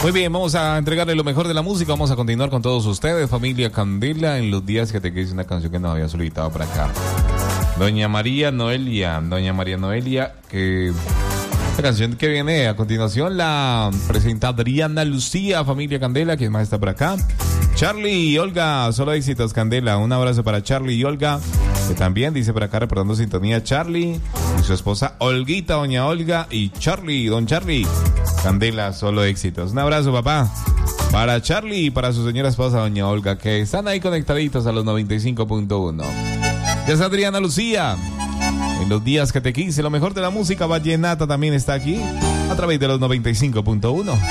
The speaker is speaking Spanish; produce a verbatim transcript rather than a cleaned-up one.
Muy bien, vamos a entregarle lo mejor de la música. Vamos a continuar con todos ustedes, familia Candela, en los días que te quise, una canción que nos había solicitado para acá. Doña María Noelia, Doña María Noelia, que la canción que viene a continuación la presenta Adriana Lucía, familia Candela, quien más está por acá. Charlie y Olga, solo éxitos Candela. Un abrazo para Charlie y Olga, que también dice por acá reportando sintonía Charlie y su esposa Olguita, doña Olga y Charlie, don Charlie. Candela, solo éxitos. Un abrazo, papá, para Charlie y para su señora esposa, doña Olga, que están ahí conectaditos a los noventa y cinco punto uno. Ya es Adriana Lucía. En los días que te quise, lo mejor de la música vallenata también está aquí a través de los noventa y cinco punto uno.